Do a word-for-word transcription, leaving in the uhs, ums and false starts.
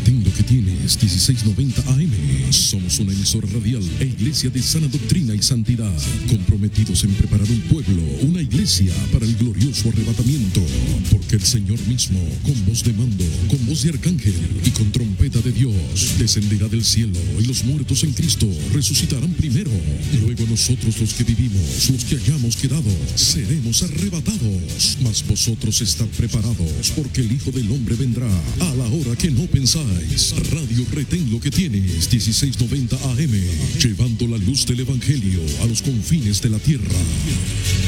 Retén lo que tienes, dieciséis noventa A M. Somos una emisora radial e iglesia de sana doctrina y santidad, comprometidos en preparar un pueblo, una iglesia para el glorioso arrebatamiento, porque el Señor mismo, con voz de mando, con voz de arcángel y con trompeta de Dios, descenderá del cielo, y los muertos en Cristo resucitarán primero. Luego nosotros, los que vivimos, los que hayamos quedado, seremos arrebatados. Mas vosotros estad preparados, porque el Hijo del Hombre vendrá a la hora que no pensáis. Radio Retén lo que tienes, dieciséis noventa A M, llevando la luz del Evangelio a los confines de la tierra.